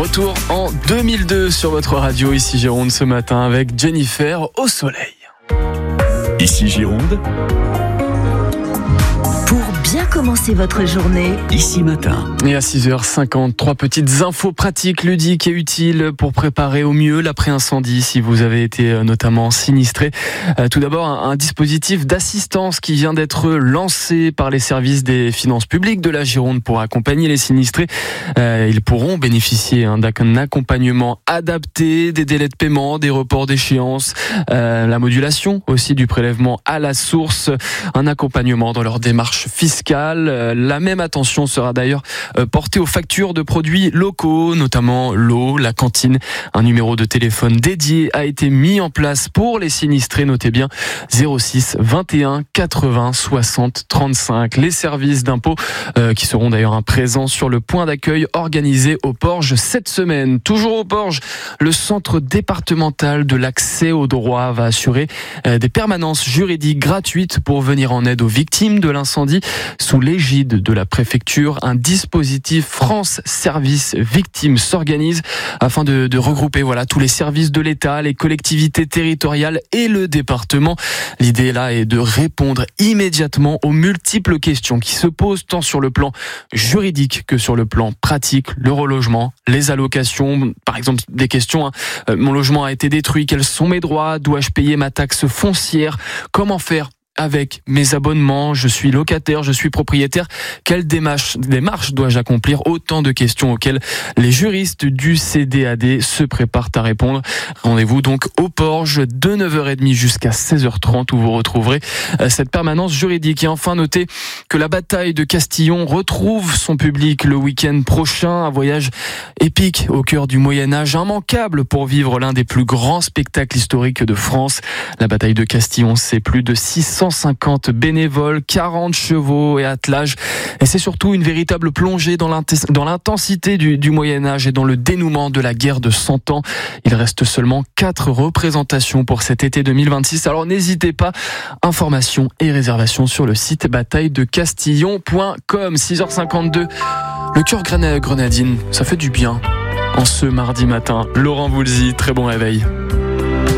Retour en 2002 sur votre radio. Ici Gironde ce matin avec Jennifer au soleil. Ici Gironde. Pour bien commencer votre journée, Ici Matin. Et à 6h50, 3 petites infos pratiques, ludiques et utiles pour préparer au mieux l'après-incendie si vous avez été notamment sinistré. Tout d'abord, un dispositif d'assistance qui vient d'être lancé par les services des finances publiques de la Gironde pour accompagner les sinistrés. Ils pourront bénéficier d'un accompagnement adapté, des délais de paiement, des reports d'échéance, la modulation aussi du prélèvement à la source, un accompagnement dans leur démarche fiscale. La même attention sera d'ailleurs portée aux factures de produits locaux, notamment l'eau, la cantine. Un numéro de téléphone dédié a été mis en place pour les sinistrés. Notez bien 06 21 80 60 35. Les services d'impôts qui seront d'ailleurs présents sur le point d'accueil organisé au Porge cette semaine. Toujours au Porge, le centre départemental de l'accès au droit va assurer des permanences juridiques gratuites pour venir en aide aux victimes de l'incendie. Sous l'égide de la préfecture, un dispositif France Service Victimes s'organise afin de regrouper tous les services de l'État, les collectivités territoriales et le département. L'idée là est de répondre immédiatement aux multiples questions qui se posent tant sur le plan juridique que sur le plan pratique, le relogement, les allocations, par exemple des questions, mon logement a été détruit, quels sont mes droits, dois-je payer ma taxe foncière, comment faire avec mes abonnements, je suis locataire, je suis propriétaire, quelle démarche dois-je accomplir? Autant de questions auxquelles les juristes du CDAD se préparent à répondre. Rendez-vous donc au Porge de 9h30 jusqu'à 16h30 où vous retrouverez cette permanence juridique. Et enfin, notez que la bataille de Castillon retrouve son public le week-end prochain. Un voyage épique au cœur du Moyen-Âge, immanquable pour vivre l'un des plus grands spectacles historiques de France. La bataille de Castillon, c'est plus de 650 bénévoles, 40 chevaux et attelages. Et c'est surtout une véritable plongée dans l'intensité du Moyen-Âge et dans le dénouement de la guerre de 100 ans. Il reste seulement 4 représentations pour cet été 2026. Alors n'hésitez pas, informations et réservations sur le site batailledecastillon.com. 6h52, le cœur grenadine, ça fait du bien. En ce mardi matin, Laurent Voulzy, très bon réveil.